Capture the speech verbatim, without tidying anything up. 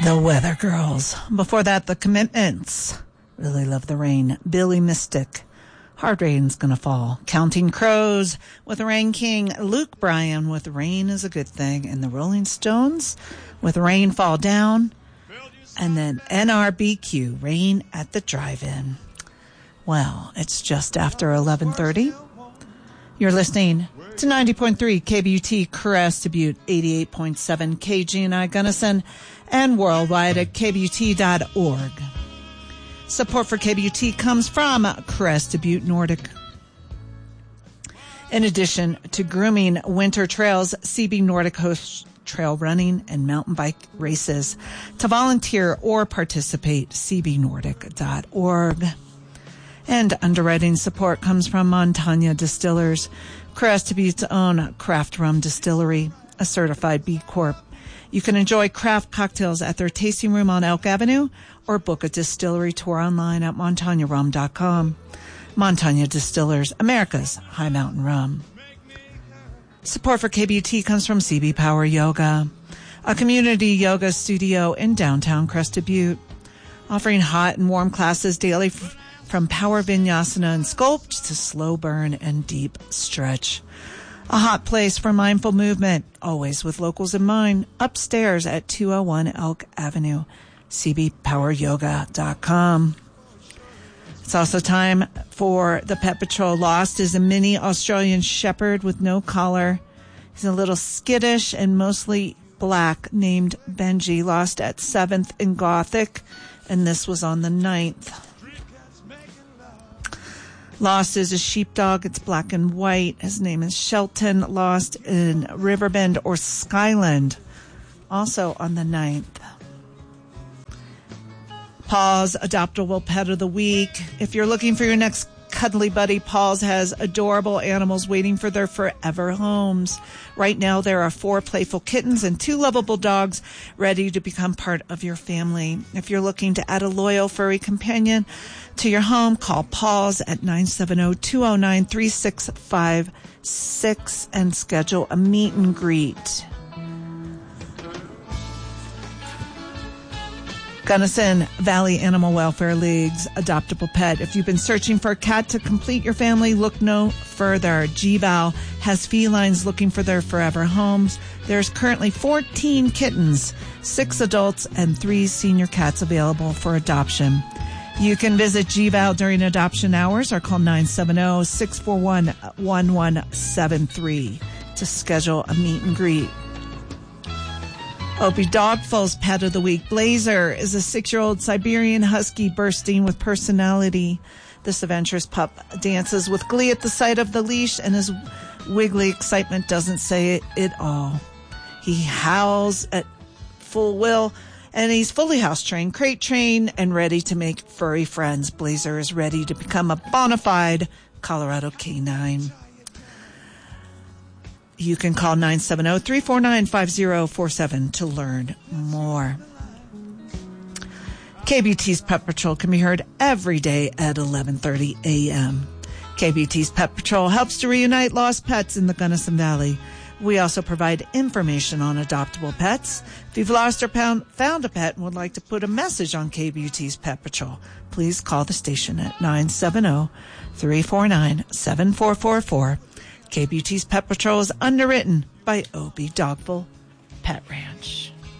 The Weather Girls. Before that, The Commitments. Really love the rain. Billy Mystic. Hard rain's gonna fall. Counting Crows with Rain King. Luke Bryan with Rain is a Good Thing. And the Rolling Stones with Rain Fall Down. And then N R B Q, Rain at the Drive-In. Well, it's just after eleven thirty. You're listening to ninety point three K B U T Crest Butte, eighty-eight point seven K G N I Gunnison, and worldwide at K B U T dot org. Support for K B U T comes from Crest Butte Nordic. In addition to grooming winter trails, C B Nordic hosts trail running and mountain bike races. To volunteer or participate, C B Nordic dot org. And underwriting support comes from Montagna Distillers, Crest Butte's own craft rum distillery, a certified B Corp. You can enjoy craft cocktails at their tasting room on Elk Avenue or book a distillery tour online at montagna rum dot com. Montagna Distillers, America's high mountain rum. Support for K B U T comes from C B Power Yoga, a community yoga studio in downtown Crest Butte, offering hot and warm classes daily f- from power vinyasana and sculpt to slow burn and deep stretch. A hot place for mindful movement, always with locals in mind, upstairs at two oh one Elk Avenue, c b power yoga dot com. It's also time for the Pet Patrol. Lost is a mini Australian Shepherd with no collar. He's a little skittish and mostly black, named Benji. Lost at seventh in Gothic, and this was on the ninth. Lost is a sheepdog. It's black and white. His name is Shelton. Lost in Riverbend or Skyland, also on the ninth. Paws, Adoptable Pet of the Week. If you're looking for your next cuddly buddy, Paws has adorable animals waiting for their forever homes. Right now, there are four playful kittens and two lovable dogs ready to become part of your family. If you're looking to add a loyal furry companion to your home, call Paws at nine seven zero, two zero nine, three six five six and schedule a meet and greet. Gunnison Valley Animal Welfare League's Adoptable Pet. If you've been searching for a cat to complete your family, look no further. G V A L has felines looking for their forever homes. There's currently fourteen kittens, six adults, and three senior cats available for adoption. You can visit G V A L during adoption hours or call nine seven zero, six four one, one one seven three to schedule a meet and greet. Opie Dogful's Pet of the Week. Blazer is a six-year-old Siberian Husky bursting with personality. This adventurous pup dances with glee at the sight of the leash, and his wiggly excitement doesn't say it at all. He howls at full will, and he's fully house-trained, crate-trained, and ready to make furry friends. Blazer is ready to become a bona fide Colorado canine. You can call nine seven zero, three four nine, five zero four seven to learn more. K B T's Pet Patrol can be heard every day at eleven thirty a.m. K B T's Pet Patrol helps to reunite lost pets in the Gunnison Valley. We also provide information on adoptable pets. If you've lost or found, found a pet and would like to put a message on K B T's Pet Patrol, please call the station at nine seven zero, three four nine, seven four four four. K B T's Pet Patrol is underwritten by Opie Dogful Pet Ranch.